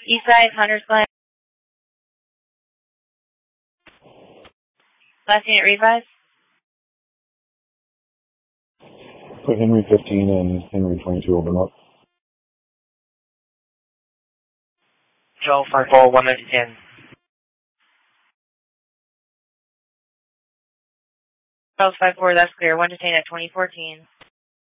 Eastside, Hunters Glen. Last unit revise. Put Henry 15 and Henry 22 open up. Joe 54, 190-10. Charles 54, that's clear. 1 to 10 at 2014.